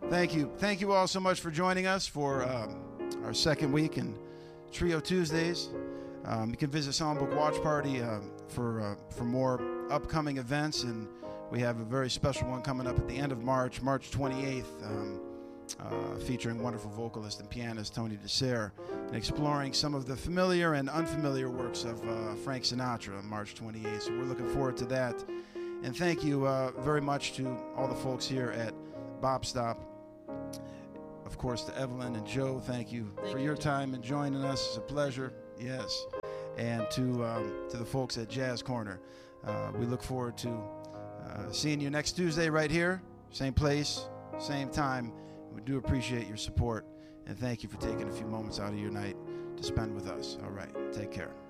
Thank you. Thank you all so much for joining us for our second week in Trio Tuesdays. You can visit Songbook Watch Party for more upcoming events, and we have a very special one coming up at the end of March, March 28th, featuring wonderful vocalist and pianist Tony DeSere, and exploring some of the familiar and unfamiliar works of Frank Sinatra on March 28th. So we're looking forward to that. And thank you very much to all the folks here at Bop Stop. Of course, to Evelyn and Joe, thank you for your time and joining us. It's a pleasure. Yes. And to the folks at Jazz Corner. We look forward to seeing you next Tuesday right here. Same place, same time. We do appreciate your support. And thank you for taking a few moments out of your night to spend with us. All right. Take care.